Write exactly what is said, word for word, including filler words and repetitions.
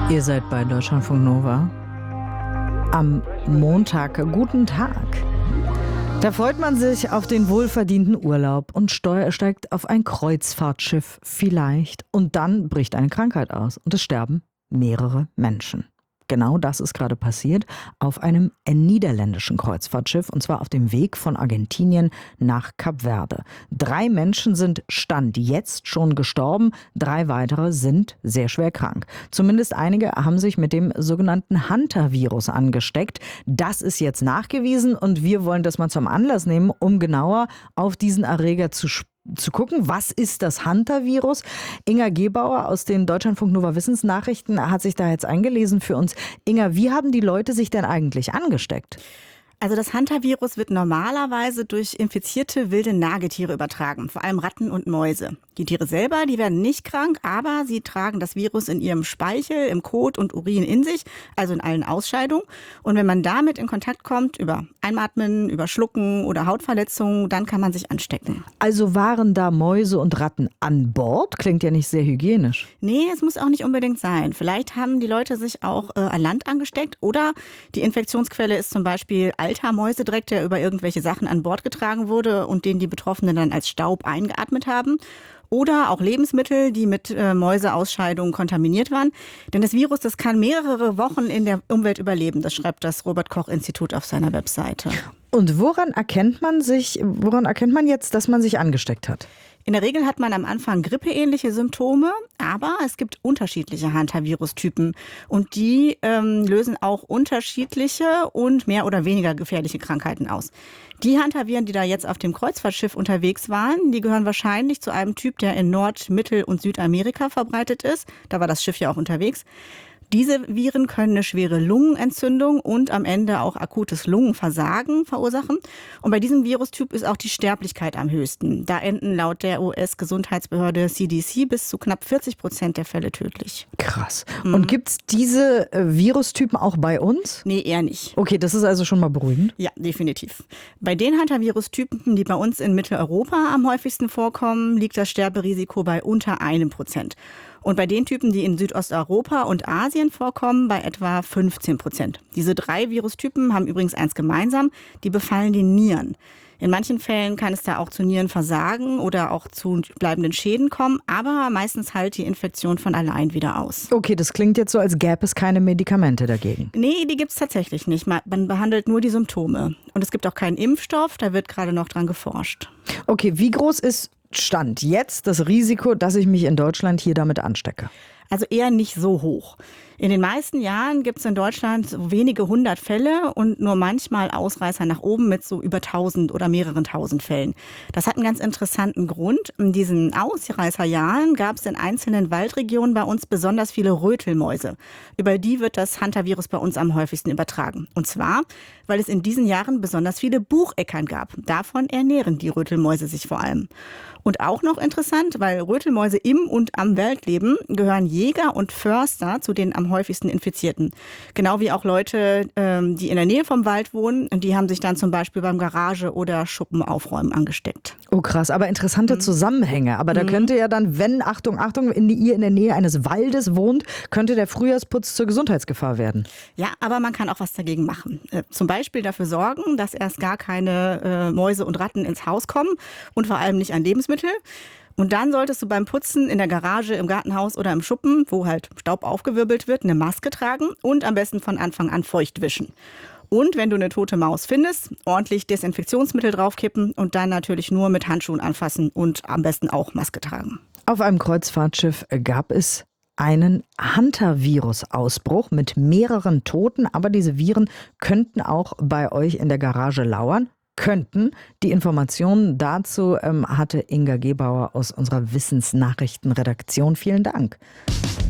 Ihr seid bei Deutschlandfunk Nova. Am Montag, guten Tag. Da freut man sich auf den wohlverdienten Urlaub und Steuer steigt auf ein Kreuzfahrtschiff vielleicht. Und dann bricht eine Krankheit aus und es sterben mehrere Menschen. Genau das ist gerade passiert auf einem niederländischen Kreuzfahrtschiff und zwar auf dem Weg von Argentinien nach Kap Verde. Drei Menschen sind Stand jetzt schon gestorben, drei weitere sind sehr schwer krank. Zumindest einige haben sich mit dem sogenannten Hantavirus angesteckt. Das ist jetzt nachgewiesen und wir wollen das mal zum Anlass nehmen, um genauer auf diesen Erreger zu sprechen. zu gucken, was ist das Hantavirus? Inga Gebauer aus den Deutschlandfunk Nova Wissensnachrichten hat sich da jetzt eingelesen für uns. Inga, wie haben die Leute sich denn eigentlich angesteckt? Also das Hantavirus wird normalerweise durch infizierte wilde Nagetiere übertragen, vor allem Ratten und Mäuse. Die Tiere selber, die werden nicht krank, aber sie tragen das Virus in ihrem Speichel, im Kot und Urin in sich, also in allen Ausscheidungen. Und wenn man damit in Kontakt kommt, über Einatmen, über Schlucken oder Hautverletzungen, dann kann man sich anstecken. Also waren da Mäuse und Ratten an Bord? Klingt ja nicht sehr hygienisch. Nee, es muss auch nicht unbedingt sein. Vielleicht haben die Leute sich auch äh, an Land angesteckt oder die Infektionsquelle ist zum Beispiel alter Mäusedreck, der über irgendwelche Sachen an Bord getragen wurde und den die Betroffenen dann als Staub eingeatmet haben. Oder auch Lebensmittel, die mit äh, Mäuseausscheidungen kontaminiert waren. Denn das Virus, das kann mehrere Wochen in der Umwelt überleben. Das schreibt das Robert-Koch-Institut auf seiner Webseite. Und woran erkennt man sich, woran erkennt man jetzt, dass man sich angesteckt hat? In der Regel hat man am Anfang grippeähnliche Symptome, aber es gibt unterschiedliche Hantavirus-Typen und die ähm, lösen auch unterschiedliche und mehr oder weniger gefährliche Krankheiten aus. Die Hantaviren, die da jetzt auf dem Kreuzfahrtschiff unterwegs waren, die gehören wahrscheinlich zu einem Typ, der in Nord-, Mittel- und Südamerika verbreitet ist. Da war das Schiff ja auch unterwegs. Diese Viren können eine schwere Lungenentzündung und am Ende auch akutes Lungenversagen verursachen. Und bei diesem Virustyp ist auch die Sterblichkeit am höchsten. Da enden laut der U S-Gesundheitsbehörde C D C bis zu knapp vierzig Prozent der Fälle tödlich. Krass. Mhm. Und gibt es diese äh, Virustypen auch bei uns? Nee, eher nicht. Okay, das ist also schon mal beruhigend. Ja, definitiv. Bei den Hantavirus-Typen, die bei uns in Mitteleuropa am häufigsten vorkommen, liegt das Sterberisiko bei unter einem Prozent. Und bei den Typen, die in Südosteuropa und Asien vorkommen, bei etwa fünfzehn Prozent. Diese drei Virustypen haben übrigens eins gemeinsam, die befallen die Nieren. In manchen Fällen kann es da auch zu Nierenversagen oder auch zu bleibenden Schäden kommen, aber meistens heilt die Infektion von allein wieder aus. Okay, das klingt jetzt so, als gäbe es keine Medikamente dagegen. Nee, die gibt es tatsächlich nicht. Man behandelt nur die Symptome. Und es gibt auch keinen Impfstoff, da wird gerade noch dran geforscht. Okay, wie groß ist Stand jetzt das Risiko, dass ich mich in Deutschland hier damit anstecke? Also eher nicht so hoch. In den meisten Jahren gibt es in Deutschland so wenige hundert Fälle und nur manchmal Ausreißer nach oben mit so über tausend oder mehreren tausend Fällen. Das hat einen ganz interessanten Grund. In diesen Ausreißerjahren gab es in einzelnen Waldregionen bei uns besonders viele Rötelmäuse. Über die wird das Hantavirus bei uns am häufigsten übertragen. Und zwar, weil es in diesen Jahren besonders viele Bucheckern gab. Davon ernähren die Rötelmäuse sich vor allem. Und auch noch interessant, weil Rötelmäuse im und am Wald leben, gehören Jäger und Förster zu den am häufigsten Infizierten. Genau wie auch Leute, die in der Nähe vom Wald wohnen. Und die haben sich dann zum Beispiel beim Garage- oder Schuppenaufräumen angesteckt. Oh krass, aber interessante mhm. Zusammenhänge. Aber da mhm. könnte ja dann, wenn, Achtung, Achtung, in die, ihr in der Nähe eines Waldes wohnt, könnte der Frühjahrsputz zur Gesundheitsgefahr werden. Ja, aber man kann auch was dagegen machen. Äh, zum Beispiel dafür sorgen, dass erst gar keine äh, Mäuse und Ratten ins Haus kommen und vor allem nicht an Lebensmittel. Und dann solltest du beim Putzen in der Garage, im Gartenhaus oder im Schuppen, wo halt Staub aufgewirbelt wird, eine Maske tragen und am besten von Anfang an feucht wischen. Und wenn du eine tote Maus findest, ordentlich Desinfektionsmittel draufkippen und dann natürlich nur mit Handschuhen anfassen und am besten auch Maske tragen. Auf einem Kreuzfahrtschiff gab es einen Hantavirus-Ausbruch mit mehreren Toten, aber diese Viren könnten auch bei euch in der Garage lauern. Könnten. Die Informationen dazu ähm, hatte Inga Gebauer aus unserer Wissensnachrichtenredaktion. Vielen Dank.